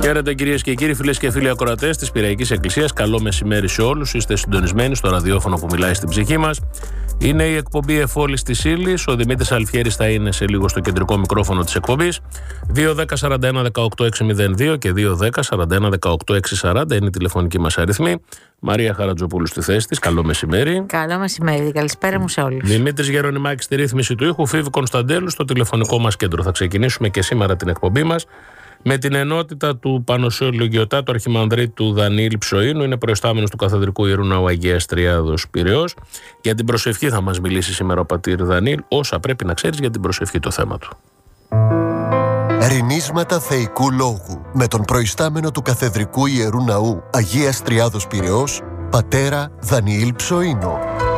Χαίρετε κυρίες και κύριοι, φίλες και φίλοι ακροατές της Πειραϊκής Εκκλησίας. Καλό μεσημέρι σε όλους. Είστε συντονισμένοι στο ραδιόφωνο που μιλάει στην ψυχή μας. Είναι η εκπομπή Εφόλης της Ύλης. Ο Δημήτρης Αλφιέρης θα είναι σε λίγο στο κεντρικό μικρόφωνο της εκπομπής. 2-10-41-18-602 και 2-10-41-18-640 είναι η τηλεφωνική μας αριθμή. Μαρία Χαρατζοπούλου στη θέση της. Καλό μεσημέρι. Καλό μεσημέρι. Καλησπέρα μου σε όλους. Δημήτρης Γερονιμάκης στη ρύθμιση του ήχου. Φίβη Κωνσταντέλου στο τηλεφωνικό μας κέντρο. Θα ξεκινήσουμε και σήμερα την εκπομπή μας με την ενότητα του Πανωσίου Λογιωτά, του Αρχιμανδρίτου Δανιήλ Ψοΐνου. Είναι προϊστάμενος του Καθεδρικού Ιερού Ναού Αγίας Τριάδος Πειραιώς. Για την προσευχή θα μας μιλήσει σήμερα ο πατήρ Δανιήλ. Όσα πρέπει να ξέρεις για την προσευχή, το θέμα του. Ρηνίσματα θεϊκού λόγου με τον προϊστάμενο του Καθεδρικού Ιερού Ναού Αγίας Τριάδος Πειραιώς, πατέρα Δανιήλ Ψοΐνου.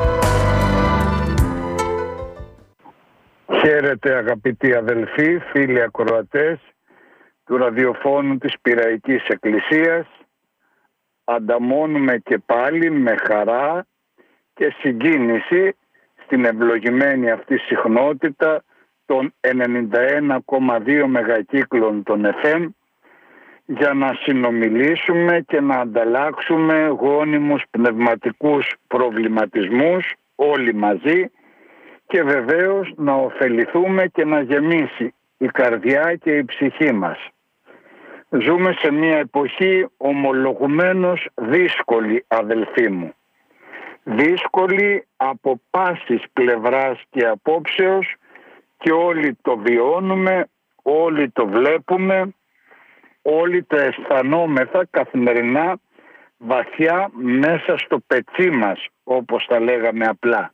Χαίρετε αγαπητοί αδελφοί, φίλοι ακροατές του ραδιοφώνου της Πειραϊκής Εκκλησίας. Ανταμώνουμε και πάλι με χαρά και συγκίνηση στην ευλογημένη αυτή συχνότητα των 91,2 μεγακύκλων των FM για να συνομιλήσουμε και να ανταλλάξουμε γόνιμους πνευματικούς προβληματισμούς όλοι μαζί και βεβαίως να ωφεληθούμε και να γεμίσει η καρδιά και η ψυχή μας. Ζούμε σε μια εποχή ομολογουμένως δύσκολη, αδελφοί μου. Δύσκολη από πάσης πλευράς και απόψεως και όλοι το βιώνουμε, όλοι το βλέπουμε, όλοι το αισθανόμεθα καθημερινά βαθιά μέσα στο πετσί μας, όπως τα λέγαμε απλά.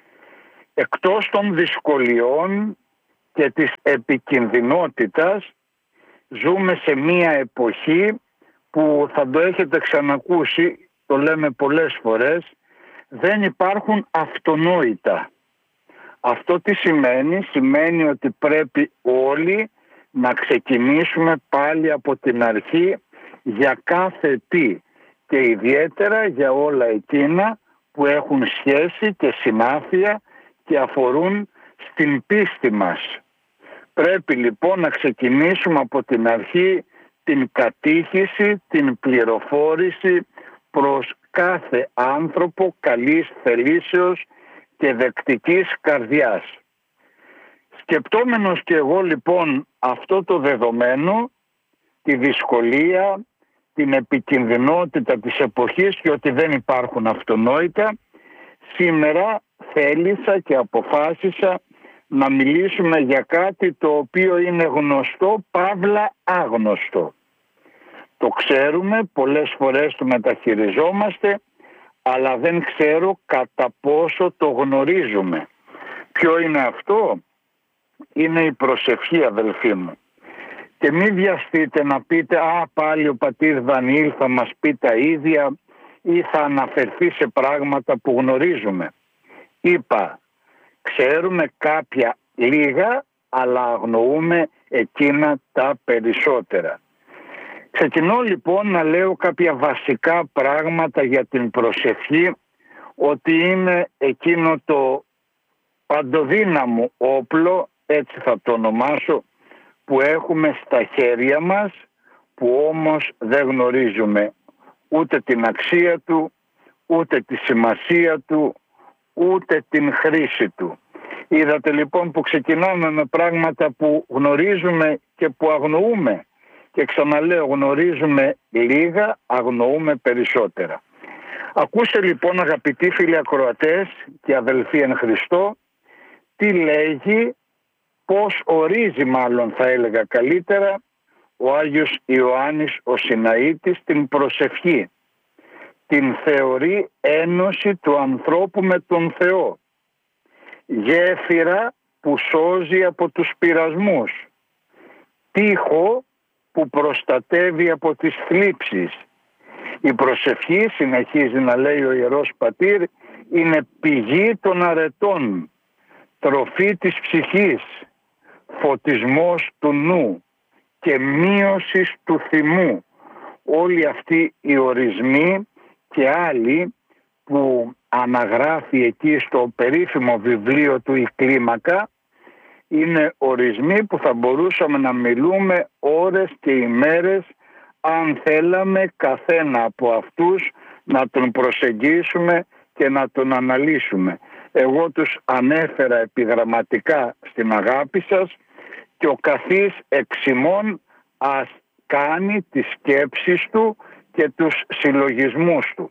Εκτός των δυσκολιών και της επικινδυνότητας, ζούμε σε μία εποχή που θα το έχετε ξανακούσει, το λέμε πολλές φορές, δεν υπάρχουν αυτονόητα. Αυτό τι σημαίνει? Σημαίνει ότι πρέπει όλοι να ξεκινήσουμε πάλι από την αρχή για κάθε τι και ιδιαίτερα για όλα εκείνα που έχουν σχέση και συνάφεια και αφορούν στην πίστη μας. Πρέπει λοιπόν να ξεκινήσουμε από την αρχή την κατήχηση, την πληροφόρηση προς κάθε άνθρωπο καλής θελήσεως και δεκτικής καρδιάς. Σκεπτόμενος και εγώ λοιπόν αυτό το δεδομένο, τη δυσκολία, την επικινδυνότητα της εποχής και ότι δεν υπάρχουν αυτονόητα, σήμερα θέλησα και αποφάσισα να μιλήσουμε για κάτι το οποίο είναι γνωστό, παύλα άγνωστο. Το ξέρουμε, πολλές φορές το μεταχειριζόμαστε, αλλά δεν ξέρω κατά πόσο το γνωρίζουμε. Ποιο είναι αυτό? Είναι η προσευχή, αδελφοί μου. Και μην βιαστείτε να πείτε πάλι ο πατήρ Δανιήλ θα μας πει τα ίδια ή θα αναφερθεί σε πράγματα που γνωρίζουμε. Είπα, ξέρουμε κάποια λίγα, αλλά αγνοούμε εκείνα τα περισσότερα. Ξεκινώ λοιπόν να λέω κάποια βασικά πράγματα για την προσευχή, ότι είναι εκείνο το παντοδύναμο όπλο, έτσι θα το ονομάσω, που έχουμε στα χέρια μας, που όμως δεν γνωρίζουμε ούτε την αξία του, ούτε τη σημασία του, ούτε την χρήση του. Είδατε λοιπόν που ξεκινάμε με πράγματα που γνωρίζουμε και που αγνοούμε. Και ξαναλέω, γνωρίζουμε λίγα, αγνοούμε περισσότερα. Ακούστε λοιπόν αγαπητοί φίλοι ακροατές και αδελφοί εν Χριστώ, τι λέγει, πώς ορίζει μάλλον θα έλεγα καλύτερα, ο Άγιος Ιωάννης ο Συναήτης την προσευχή. Την θεωρεί ένωση του ανθρώπου με τον Θεό. Γέφυρα που σώζει από τους πειρασμούς. Τείχο που προστατεύει από τις θλίψεις. Η προσευχή, συνεχίζει να λέει ο Ιερός Πατήρ, είναι πηγή των αρετών, τροφή της ψυχής, φωτισμός του νου και μείωσης του θυμού. Όλοι αυτοί οι ορισμοί και άλλοι που αναγράφει εκεί στο περίφημο βιβλίο του «Η Κλίμακα» είναι ορισμοί που θα μπορούσαμε να μιλούμε ώρες και ημέρες αν θέλαμε καθένα από αυτούς να τον προσεγγίσουμε και να τον αναλύσουμε. Εγώ τους ανέφερα επιγραμματικά στην αγάπη σας και ο καθής εξημών ας κάνει τις σκέψεις του και τους συλλογισμούς του.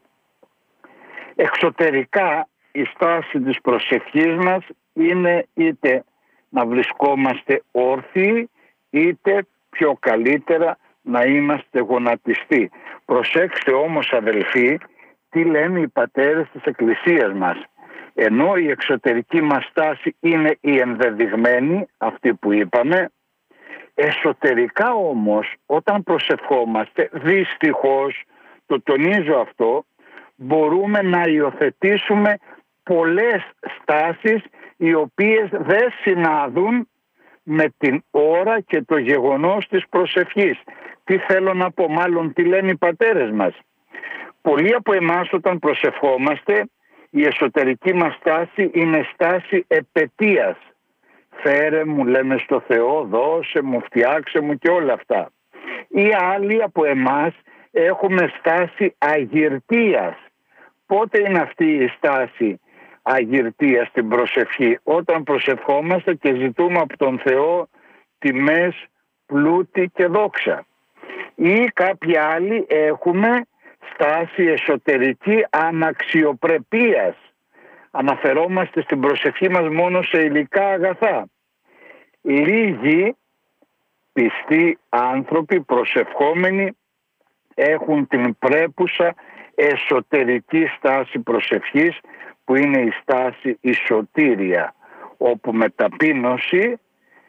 Εξωτερικά η στάση της προσευχής μας είναι είτε να βρισκόμαστε όρθιοι είτε πιο καλύτερα να είμαστε γονατιστοί. Προσέξτε όμως αδελφοί τι λένε οι πατέρες της Εκκλησίας μας. Ενώ η εξωτερική μας στάση είναι η ενδεδειγμένη, αυτή που είπαμε, εσωτερικά όμως όταν προσευχόμαστε, δυστυχώς, το τονίζω αυτό, μπορούμε να υιοθετήσουμε πολλές στάσεις οι οποίες δεν συνάδουν με την ώρα και το γεγονός της προσευχής. Τι θέλω να πω, μάλλον τι λένε οι πατέρες μας. Πολλοί από εμάς όταν προσευχόμαστε, η εσωτερική μας στάση είναι στάση επαιτίας. Φέρε μου, λέμε στο Θεό, δώσε μου, φτιάξε μου και όλα αυτά. Ή άλλοι από εμάς έχουμε στάση αγυρτίας. Πότε είναι αυτή η στάση αγυρτίας στην προσευχή? Όταν προσευχόμαστε και ζητούμε από τον Θεό τιμές, πλούτη και δόξα. Ή κάποιοι άλλοι έχουμε στάση εσωτερική αναξιοπρεπίας. Αναφερόμαστε στην προσευχή μας μόνο σε υλικά αγαθά. Λίγοι πιστοί άνθρωποι προσευχόμενοι έχουν την πρέπουσα εσωτερική στάση προσευχής που είναι η στάση η σωτήρια, όπου με ταπείνωση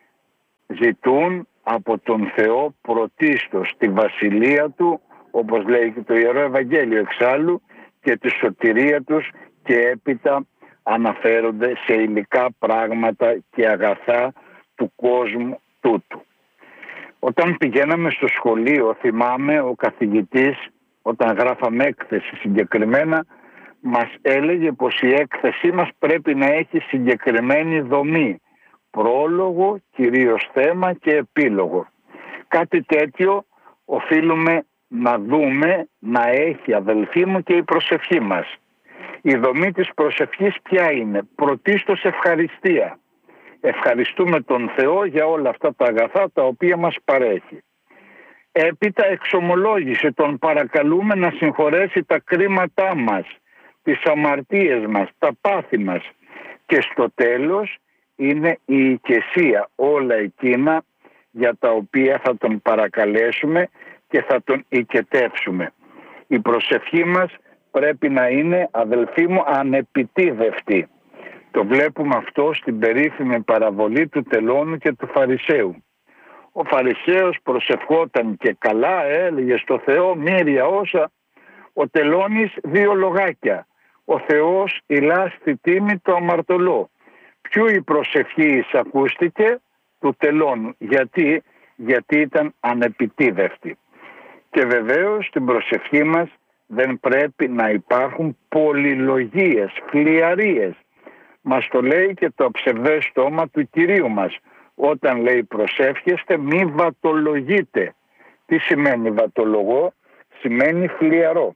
ζητούν από τον Θεό πρωτίστως τη βασιλεία Του, όπως λέει και το Ιερό Ευαγγέλιο εξάλλου, και τη σωτηρία τους και έπειτα αναφέρονται σε υλικά πράγματα και αγαθά του κόσμου τούτου. Όταν πηγαίναμε στο σχολείο, θυμάμαι ο καθηγητής, όταν γράφαμε έκθεση συγκεκριμένα, μας έλεγε πως η έκθεσή μας πρέπει να έχει συγκεκριμένη δομή. Πρόλογο, κυρίως θέμα και επίλογο. Κάτι τέτοιο οφείλουμε να δούμε να έχει, αδελφοί μου, και η προσευχή μας. Η δομή της προσευχής ποια είναι? Πρωτίστως ευχαριστία. Ευχαριστούμε τον Θεό για όλα αυτά τα αγαθά τα οποία μας παρέχει. Έπειτα εξομολόγηση, τον παρακαλούμε να συγχωρέσει τα κρίματά μας, τις αμαρτίες μας, τα πάθη μας. Και στο τέλος είναι η οικεσία, όλα εκείνα για τα οποία θα τον παρακαλέσουμε και θα τον οικετεύσουμε. Η προσευχή μας πρέπει να είναι, αδελφοί μου, ανεπιτίδευτη. Το βλέπουμε αυτό στην περίφημη παραβολή του τελώνου και του Φαρισαίου. Ο Φαρισαίος προσευχόταν και καλά, έλεγε στο Θεό μύρια όσα. Ο τελώνης 2 λογάκια. Ο Θεός ηλά στη τίμη το αμαρτωλό. Ποιου η προσευχή εισακούστηκε? Του τελώνου. Γιατί ήταν ανεπιτίδευτη. Και βεβαίως στην προσευχή μας δεν πρέπει να υπάρχουν πολυλογίες, φλιαρίες. Μας το λέει και το ψευδές στόμα του Κυρίου μας. Όταν λέει προσεύχεστε μη βατολογείτε. Τι σημαίνει βατολογώ? Σημαίνει φλιαρό.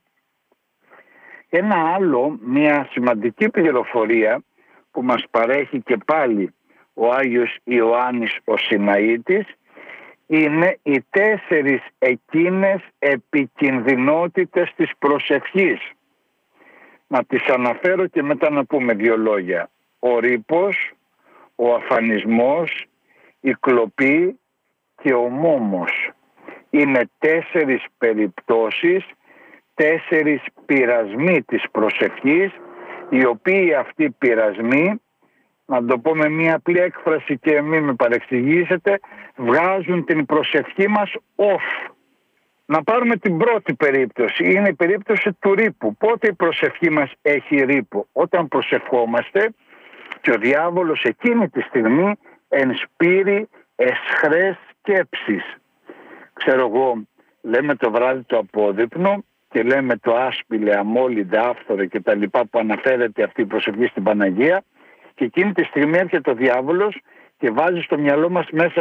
Ένα άλλο, μια σημαντική πληροφορία που μας παρέχει και πάλι ο Άγιος Ιωάννης ο Συναήτης είναι οι 4 εκείνες επικινδυνότητες της προσευχής. Να τις αναφέρω και μετά να πούμε 2 λόγια. Ο ρήπος, ο αφανισμός, η κλοπή και ο μόμος. Είναι 4 περιπτώσεις, 4 πειρασμοί της προσευχής, οι οποίοι αυτοί οι πειρασμοί, να το πω με μια απλή έκφραση και μην με παρεξηγήσετε, βγάζουν την προσευχή μας off. Να πάρουμε την πρώτη περίπτωση, είναι η περίπτωση του ρήπου. Πότε η προσευχή μας έχει ρήπο? Όταν προσευχόμαστε και ο διάβολος εκείνη τη στιγμή ενспείρει αισχρές σκέψεις. Ξέρω εγώ, λέμε το βράδυ το απόδειπνο και λέμε το άσπηλε, αμόλυντε, άφθορε και τα λοιπά που αναφέρεται αυτή η προσευχή στην Παναγία, και εκείνη τη στιγμή έρχεται ο διάβολος και βάζει στο μυαλό μας μέσα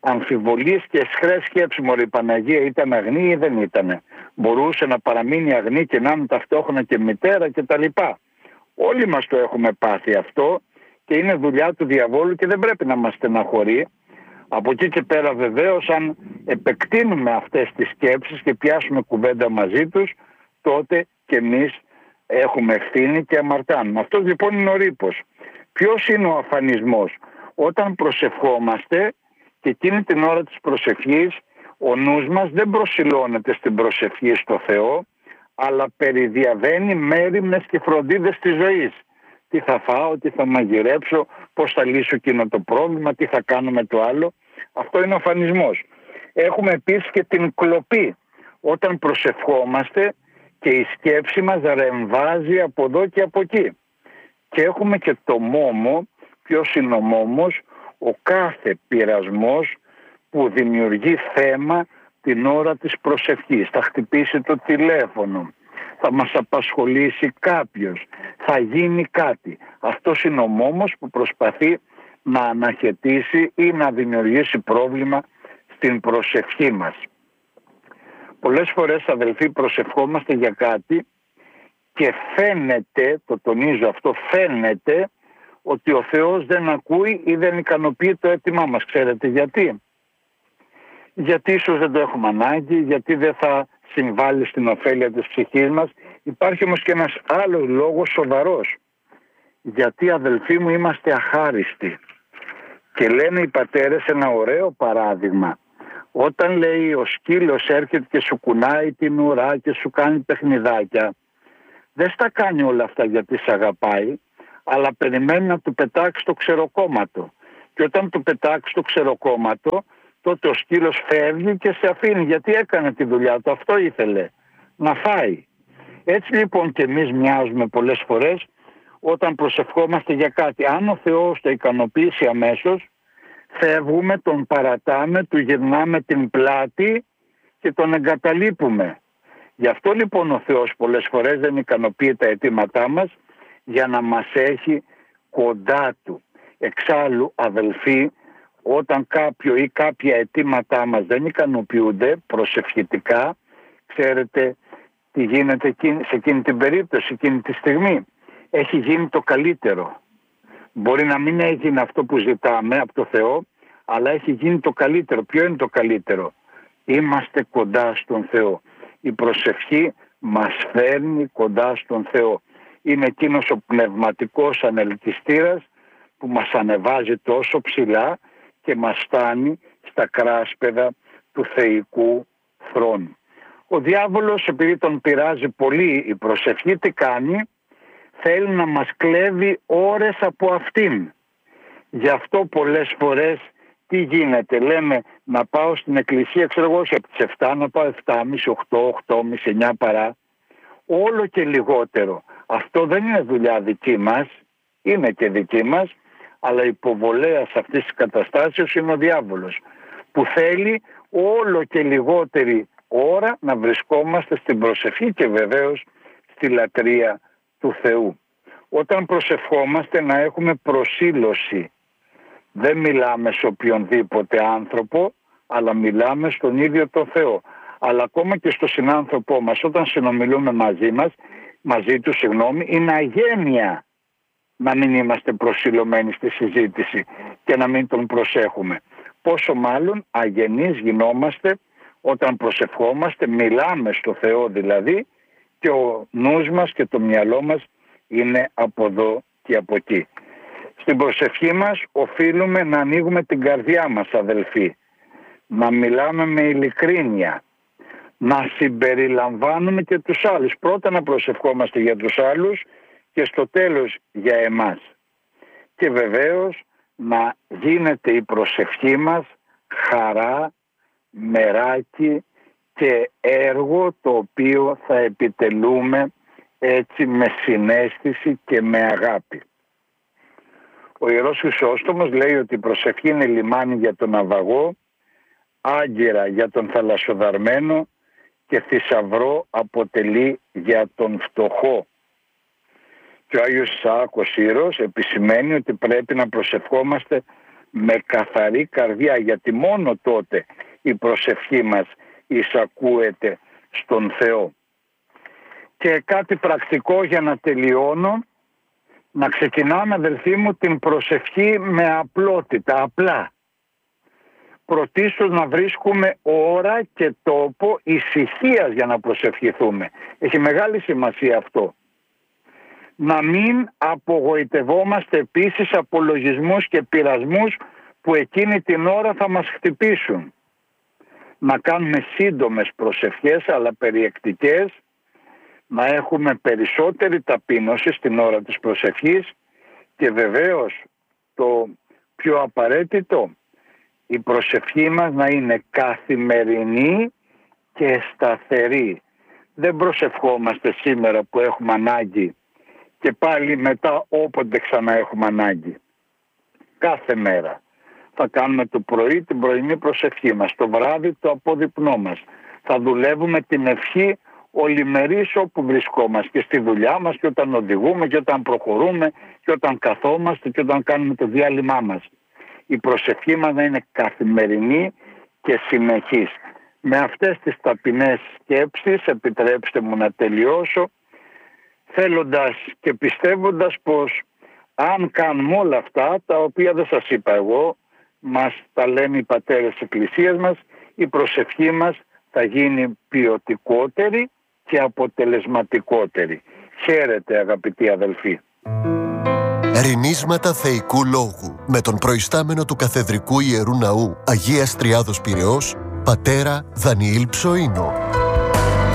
αμφιβολίες και αισχρές σκέψεις. Μωρή, η Παναγία ήταν αγνή ή δεν ήτανε? Μπορούσε να παραμείνει αγνή και να είναι ταυτόχρονα και μητέρα κτλ. Όλοι μας το έχουμε πάθει αυτό και είναι δουλειά του διαβόλου και δεν πρέπει να μας στεναχωρεί. Από εκεί και πέρα βεβαίως, αν επεκτείνουμε αυτές τις σκέψεις και πιάσουμε κουβέντα μαζί τους, τότε και εμείς έχουμε ευθύνη και αμαρτάνουμε. Αυτός λοιπόν είναι ο ρήπος. Ποιος είναι ο αφανισμός? Όταν προσευχόμαστε και εκείνη την ώρα της προσευχής ο νους μας δεν προσηλώνεται στην προσευχή στο Θεό, αλλά περιδιαβαίνει μέριμνες και φροντίδες της ζωής. Τι θα φάω, τι θα μαγειρέψω, πώς θα λύσω εκείνο το πρόβλημα, τι θα κάνω με το άλλο. Αυτό είναι ο αφανισμός. Έχουμε επίσης και την κλοπή. Όταν προσευχόμαστε και η σκέψη μας ρεμβάζει από εδώ και από εκεί. Και έχουμε και το μόμο. Ποιος είναι ο μόμος? Ο κάθε πειρασμός που δημιουργεί θέμα την ώρα της προσευχής. Θα χτυπήσει το τηλέφωνο, θα μας απασχολήσει κάποιος, θα γίνει κάτι. Αυτός είναι ο μόμος που προσπαθεί να αναχαιτήσει ή να δημιουργήσει πρόβλημα στην προσευχή μας. Πολλές φορές, αδελφοί, προσευχόμαστε για κάτι και φαίνεται, το τονίζω αυτό, φαίνεται ότι ο Θεός δεν ακούει ή δεν ικανοποιεί το αίτημά μας. Ξέρετε γιατί? Γιατί ίσως δεν το έχουμε ανάγκη, γιατί δεν θα συμβάλλει στην ωφέλεια της ψυχής μας. Υπάρχει όμως και ένας άλλος λόγος σοβαρός. Γιατί, αδελφοί μου, είμαστε αχάριστοι. Και λένε οι πατέρες ένα ωραίο παράδειγμα. Όταν, λέει, ο σκύλος έρχεται και σου κουνάει την ουρά και σου κάνει παιχνιδάκια, δεν στα κάνει όλα αυτά γιατί σε αγαπάει, αλλά περιμένει να του πετάξει το ξεροκόμματο. Και όταν του πετάξει το ξεροκόμματο, τότε ο σκύλος φεύγει και σε αφήνει, γιατί έκανε τη δουλειά του, αυτό ήθελε, να φάει. Έτσι λοιπόν και εμείς μοιάζουμε πολλές φορές όταν προσευχόμαστε για κάτι. Αν ο Θεός το ικανοποιήσει αμέσως, φεύγουμε, τον παρατάμε, του γυρνάμε την πλάτη και τον εγκαταλείπουμε. Γι' αυτό λοιπόν ο Θεός πολλές φορές δεν ικανοποιεί τα αιτήματά μας, για να μας έχει κοντά του. Εξάλλου, αδελφοί, όταν κάποιο ή κάποια αιτήματά μας δεν ικανοποιούνται προσευχητικά, ξέρετε τι γίνεται σε εκείνη την περίπτωση, εκείνη τη στιγμή? Έχει γίνει το καλύτερο. Μπορεί να μην έγινε αυτό που ζητάμε από το Θεό, αλλά έχει γίνει το καλύτερο. Ποιο είναι το καλύτερο? Είμαστε κοντά στον Θεό. Η προσευχή μας φέρνει κοντά στον Θεό. Είναι εκείνος ο πνευματικός ανελκυστήρας που μας ανεβάζει τόσο ψηλά και μας φτάνει στα κράσπεδα του θεϊκού θρόνου. Ο διάβολος, επειδή τον πειράζει πολύ η προσευχή, τι κάνει? Θέλει να μας κλέβει ώρες από αυτήν. Γι' αυτό πολλές φορές τι γίνεται? Λέμε να πάω στην εκκλησία, ξέρω εγώ, από τις 7 να πάω 7.30, 8, 8.30, 9 παρά. Όλο και λιγότερο. Αυτό δεν είναι δουλειά δική μας, είναι και δική μας, αλλά υποβολέας αυτής της καταστάσεως είναι ο διάβολος, που θέλει όλο και λιγότερη ώρα να βρισκόμαστε στην προσευχή και βεβαίως στη λατρεία του Θεού. Όταν προσευχόμαστε να έχουμε προσήλωση. Δεν μιλάμε σε οποιονδήποτε άνθρωπο, αλλά μιλάμε στον ίδιο το Θεό. Αλλά ακόμα και στο συνάνθρωπό μας, όταν συνομιλούμε μαζί του, είναι αγένεια να μην είμαστε προσήλωμένοι στη συζήτηση και να μην τον προσέχουμε. Πόσο μάλλον αγενείς γινόμαστε όταν προσευχόμαστε, μιλάμε στο Θεό δηλαδή, και ο νους μας και το μυαλό μας είναι από εδώ και από εκεί. Στην προσευχή μας οφείλουμε να ανοίγουμε την καρδιά μας, αδελφοί, να μιλάμε με ειλικρίνεια, να συμπεριλαμβάνουμε και τους άλλους. Πρώτα να προσευχόμαστε για τους άλλους και στο τέλος για εμάς. Και βεβαίως να γίνεται η προσευχή μας χαρά, μεράκι και έργο το οποίο θα επιτελούμε έτσι με συναίσθηση και με αγάπη. Ο Ιερός Χρυσόστομος λέει ότι η προσευχή είναι λιμάνι για τον ναυαγό, άγκυρα για τον θαλασσοδαρμένο και θησαυρό αποτελεί για τον φτωχό. Και ο Άγιος Ισαάκος Ήρος επισημαίνει ότι πρέπει να προσευχόμαστε με καθαρή καρδιά, γιατί μόνο τότε η προσευχή μας εισακούεται στον Θεό. Και κάτι πρακτικό για να τελειώνω, να ξεκινάμε, αδελφοί μου, την προσευχή με απλότητα, απλά. Πρωτίστως να βρίσκουμε ώρα και τόπο ησυχίας για να προσευχηθούμε. Έχει μεγάλη σημασία αυτό. Να μην απογοητευόμαστε επίσης από λογισμούς και πειρασμούς που εκείνη την ώρα θα μας χτυπήσουν. Να κάνουμε σύντομες προσευχές αλλά περιεκτικές, να έχουμε περισσότερη ταπείνωση στην ώρα της προσευχής και βεβαίως το πιο απαραίτητο, η προσευχή μας να είναι καθημερινή και σταθερή. Δεν προσευχόμαστε σήμερα που έχουμε ανάγκη και πάλι μετά όποτε ξανά έχουμε ανάγκη. Κάθε μέρα θα κάνουμε το πρωί την πρωινή προσευχή μας, το βράδυ το απόδειπνό μας. Θα δουλεύουμε την ευχή ολημερής όπου βρισκόμαστε, και στη δουλειά μας και όταν οδηγούμε και όταν προχωρούμε και όταν καθόμαστε και όταν κάνουμε το διάλειμμά μας. Η προσευχή μας να είναι καθημερινή και συνεχής. Με αυτές τις ταπεινές σκέψεις επιτρέψτε μου να τελειώσω, θέλοντας και πιστεύοντας πως αν κάνουμε όλα αυτά τα οποία δεν σας είπα εγώ, μας τα λένε οι πατέρες της Εκκλησίας μας, η προσευχή μας θα γίνει ποιοτικότερη και αποτελεσματικότερη. Χαίρετε αγαπητοί αδελφοί. Ερηνίσματα θεϊκού λόγου με τον προϊστάμενο του Καθεδρικού Ιερού Ναού Αγίας Τριάδος Πειραιώς, πατέρα Δανιήλ Ψοΐνο.